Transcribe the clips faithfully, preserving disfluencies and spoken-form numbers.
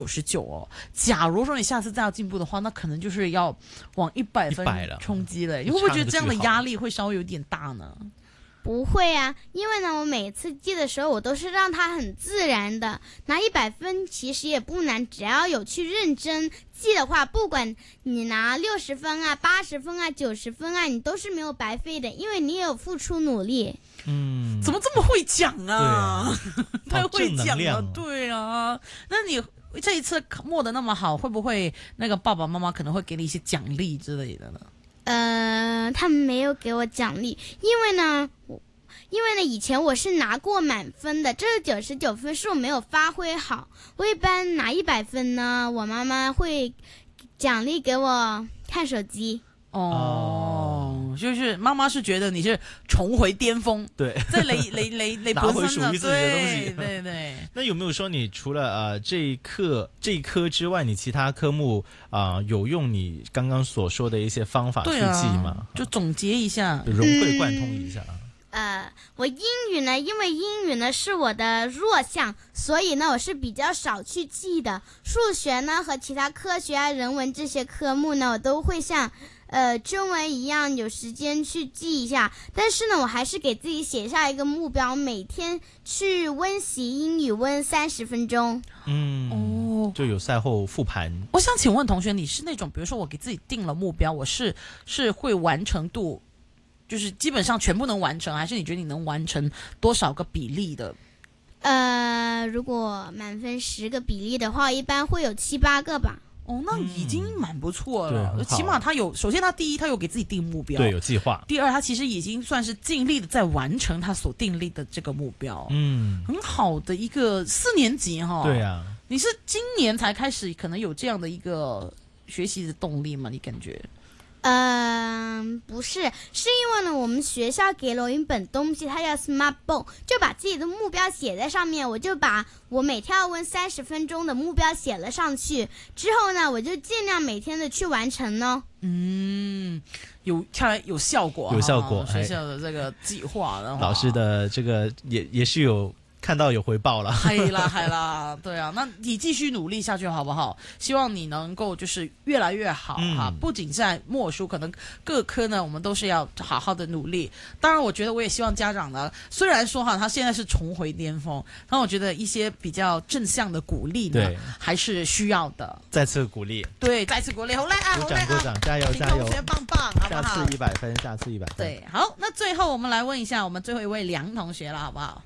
九十九哦。假如说你下次再要进步的话，那可能就是要往一百分冲击了。你会不会觉得这样的压力会稍微有点大呢？ 不会啊，因为呢，我每次记的时候，我都是让它很自然的。拿一百分其实也不难，只要有去认真记的话，不管你拿六十分啊、八十分啊、九十分啊，你都是没有白费的，因为你有付出努力。 嗯，怎么这么会讲啊？ 对啊， 太会讲了， 哦、 对啊。那你这一次摸得那么好，会不会那个爸爸妈妈可能会给你一些奖励之类的呢？ 呃，他们没有给我奖励，因为呢，我因为呢，以前我是拿过满分的，这九十九分是我没有发挥好。我一般拿一百分呢，我妈妈会奖励给我看手机。 哦，就是妈妈是觉得你是重回巅峰， 对， 在雷雷雷雷拿回属于自己的东西， 对对对。 那有没有说你除了呃这一科这一科之外，你其他科目啊、呃、有用你刚刚所说的一些方法去记吗？ 啊、就总结一下， 融会贯通一下。 嗯、呃，我英语呢，因为英语呢是我的弱项，所以呢我是比较少去记的。数学呢和其他科学啊、人文这些科目呢，我都会像呃中文一样有时间去记一下。但是呢，我还是给自己写下一个目标，每天去温习英语温三十分钟。 嗯，哦，就有赛后复盘。 我想请问同学，你是那种比如说我给自己定了目标，我是是会完成度？就是基本上全部能完成，还是你觉得你能完成多少个比例的？ 呃，如果满分十个比例的话，一般会有七八个吧。 哦，那已经蛮不错了。 嗯、 起码他有，首先他第一，他有给自己定目标， 对，有计划。 第二，他其实已经算是尽力的在完成他所订立的这个目标。 嗯， 很好的一个四年级哈。 对啊， 你是今年才开始可能有这样的一个学习的动力吗？你感觉？ 嗯、呃，不是，是因为呢，我们学校给了我一本东西，它叫 Smart Book， 就把自己的目标写在上面。我就把我每天要温三十分钟的目标写了上去，之后呢，我就尽量每天的去完成呢。 嗯，有看来有效果， 有效果， 学校的这个计划，然后老师的这个也也是有。看到有回报了， 嗨啦嗨啦，对啊，那你继续努力下去好不好？希望你能够就是越来越好哈、嗯，不仅在默书，可能各科呢，我们都是要好好的努力。当然，我觉得我也希望家长呢，虽然说哈，他现在是重回巅峰，但我觉得一些比较正向的鼓励呢，还是需要的。 再次鼓励， 对，再次鼓励，好嘞啊， 鼓掌鼓掌，加油加油， 同学棒棒，好不好？ 下次一百分，下次一百分。 对，好，那最后我们来问一下我们最后一位梁同学了，好不好？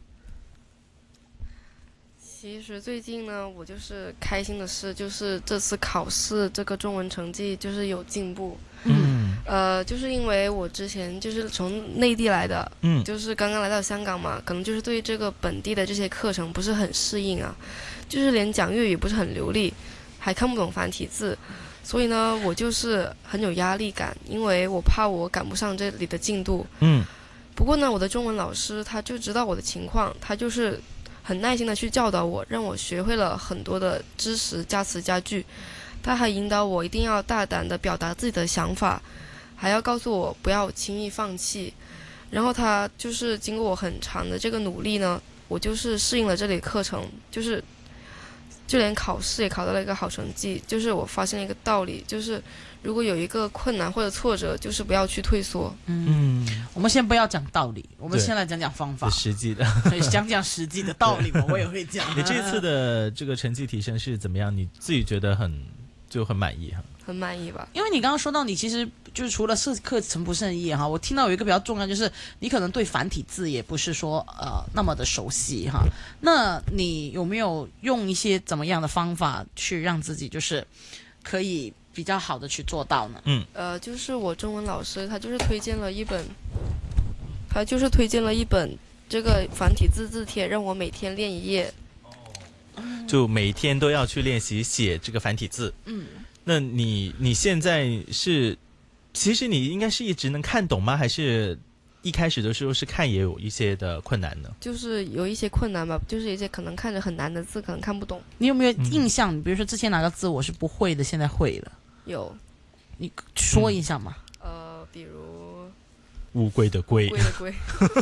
其实最近呢，我就是开心的是，就是这次考试这个中文成绩就是有进步。 嗯， 呃，就是因为我之前就是从内地来的， 嗯， 就是刚刚来到香港嘛，可能就是对这个本地的这些课程不是很适应啊，就是连讲粤语不是很流利，还看不懂繁体字，所以呢，我就是很有压力感，因为我怕我赶不上这里的进度。 嗯， 不过呢，我的中文老师他就知道我的情况，他就是很耐心的去教导我，让我学会了很多的知识加词加句。他还引导我一定要大胆的表达自己的想法，还要告诉我不要轻易放弃。然后他就是经过我很长的这个努力呢，我就是适应了这里课程，就是就连考试也考到了一个好成绩。就是我发现了一个道理，就是如果有一个困难或者挫折，就是不要去退缩。 嗯，我们先不要讲道理，我们先来讲讲方法， 实际的， 讲讲实际的道理嘛，我也会讲。 你这次的这个成绩提升是怎么样？你自己觉得很就很满意哈？ 很满意吧？ 因为你刚刚说到，你其实就是除了是课程不胜意哈，我听到有一个比较重要，就是你可能对繁体字也不是说呃那么的熟悉哈。那你有没有用一些怎么样的方法去让自己就是可以比较好的去做到呢？ 嗯， 呃，就是我中文老师他就是推荐了一本，他就是推荐了一本这个繁体字字帖，让我每天练一页。 就每天都要去练习写这个繁体字。 嗯， 那你你现在是，其实你应该是一直能看懂吗？还是一开始的时候是看也有一些的困难呢？ 就是有一些困难吧，就是一些可能看着很难的字，可能看不懂。 你有没有印象？嗯、比如说之前哪个字我是不会的，现在会了？ 有， 你说一下嘛。 嗯、呃，比如乌龟的龟， 乌龟的龟。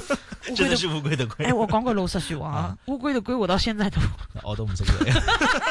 真的是乌龟的龟。 哎，我講句老實說話，烏龜的龜我到現在都我都唔識嘅。